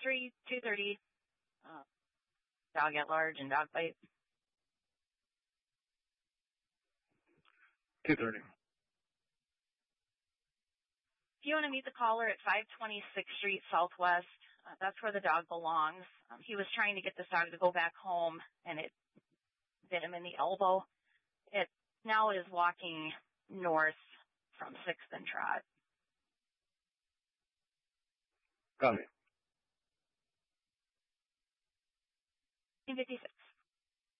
2:30, dog at large and dog bite. 2:30. If you want to meet the caller at 526th Street Southwest, that's where the dog belongs. He was trying to get this dog to go back home, and it bit him in the elbow. It now is walking north from 6th and Trot. Got it. 56.